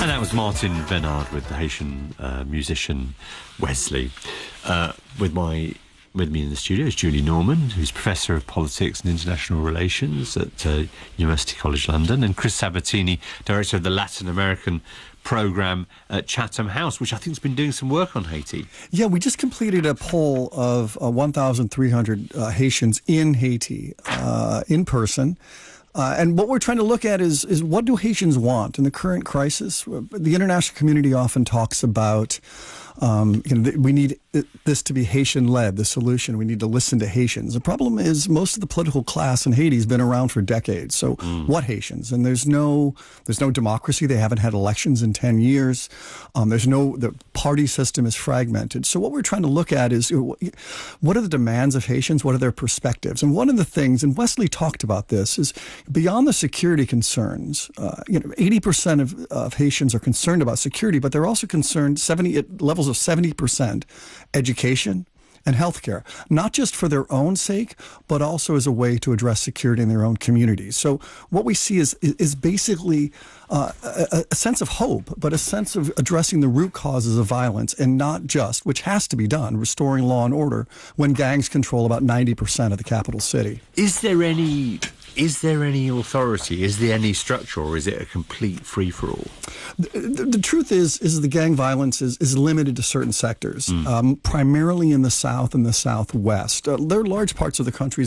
And that was Martin Bernard with the Haitian musician Wesley. With me in the studio is Julie Norman, who's Professor of Politics and International Relations at University College London, and Chris Sabatini, Director of the Latin American Programme at Chatham House, which I think has been doing some work on Haiti. Yeah, we just completed a poll of 1,300 Haitians in Haiti in person. And what we're trying to look at is what do Haitians want in the current crisis? The international community often talks about we need this to be Haitian-led, the solution. We need to listen to Haitians. The problem is most of the political class in Haiti has been around for decades. So what Haitians? And there's no democracy. They haven't had elections in 10 years. The party system is fragmented. So what we're trying to look at is what are the demands of Haitians? What are their perspectives? And one of the things, and Wesley talked about this, is beyond the security concerns, 80% of Haitians are concerned about security, but they're also concerned at levels of 70% education and healthcare, not just for their own sake, but also as a way to address security in their own communities. So what we see is basically a sense of hope, but a sense of addressing the root causes of violence, and not just, which has to be done, restoring law and order when gangs control about 90% of the capital city. Is there any authority? Is there any structure, or is it a complete free-for-all? The truth is the gang violence is limited to certain sectors, primarily in the South and the Southwest. There are large parts of the country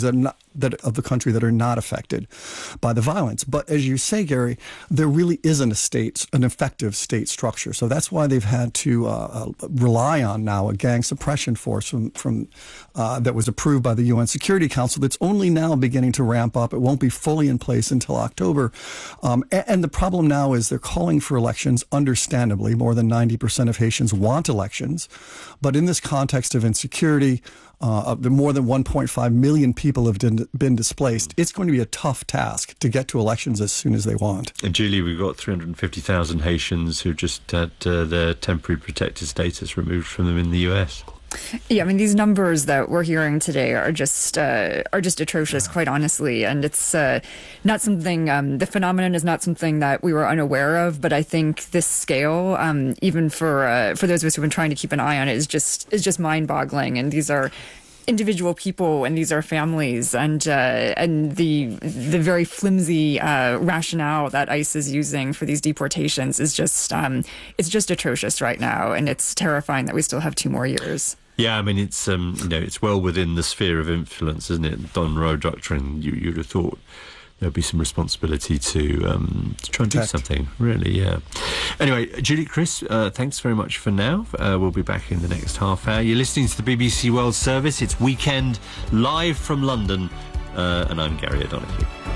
that are not affected by the violence. But as you say, Gary, there really isn't an effective state structure. So that's why they've had to rely on now a gang suppression force from that was approved by the UN Security Council that's only now beginning to ramp up. It won't be fully in place until October. And the problem now is they're calling for elections, understandably. More than 90% of Haitians want elections. But in this context of insecurity, the more than 1.5 million people have been displaced. It's going to be a tough task to get to elections as soon as they want. And Julie, we've got 350,000 Haitians who just had their temporary protected status removed from them in the US. Yeah, I mean, these numbers that we're hearing today are just atrocious, quite honestly. And it's not something, the phenomenon is not something that we were unaware of. But I think this scale, even for those of us who've been trying to keep an eye on it, is just mind-boggling. And these are individual people, and these are families, and the very flimsy rationale that ICE is using for these deportations is just it's just atrocious right now, and it's terrifying that we still have 2 more years. Yeah, I mean, it's it's well within the sphere of influence, isn't it? Don Rowe doctrine. You'd have thought there'd be some responsibility to try and do something, really, yeah. Anyway, Julie, Chris, thanks very much for now. We'll be back in the next half hour. You're listening to the BBC World Service. It's Weekend, live from London, and I'm Gary O'Donoghue.